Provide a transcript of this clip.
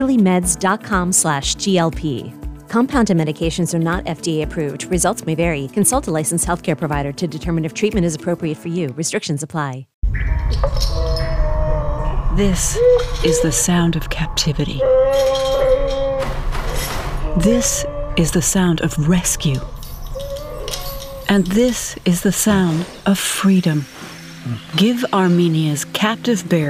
meds.com/GLP. Compounded medications are not FDA approved. Results may vary. Consult a licensed healthcare provider to determine if treatment is appropriate for you. Restrictions apply. This is the sound of captivity. This is the sound of rescue. And this is the sound of freedom. Give Armenia's captive bear